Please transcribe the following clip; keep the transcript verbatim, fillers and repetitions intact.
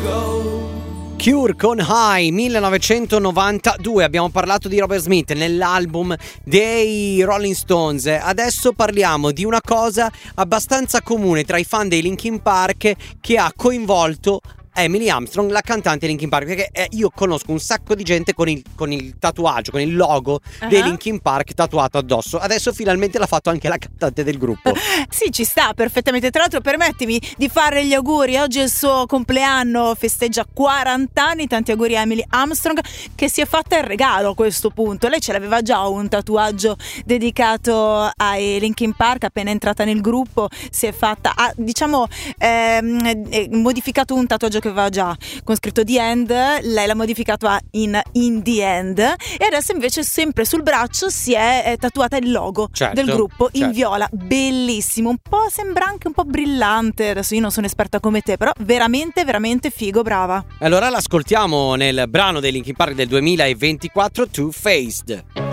Cure con High millenovecentonovantadue. Abbiamo parlato di Robert Smith nell'album dei Rolling Stones. Adesso parliamo di una cosa abbastanza comune tra i fan dei Linkin Park che ha coinvolto Emily Armstrong, la cantante Linkin Park, perché eh, io conosco un sacco di gente con il, con il tatuaggio, con il logo uh-huh. dei Linkin Park tatuato addosso. Adesso finalmente l'ha fatto anche la cantante del gruppo. Sì, ci sta perfettamente. Tra l'altro permettimi di fare gli auguri. Oggi è il suo compleanno, festeggia quaranta anni. Tanti auguri a Emily Armstrong, che si è fatta il regalo a questo punto. Lei ce l'aveva già un tatuaggio dedicato ai Linkin Park. Appena entrata nel gruppo si è fatta, ha, diciamo ehm, modificato un tatuaggio che aveva già con scritto The End. Lei l'ha modificato a in, in the End, e adesso invece sempre sul braccio si è eh, tatuata il logo certo, del gruppo in certo. viola. Bellissimo, un po' sembra anche un po' brillante. Adesso io non sono esperta come te, però veramente veramente figo, brava. Allora l'ascoltiamo nel brano dei Linkin Park del duemilaventiquattro, Two Faced.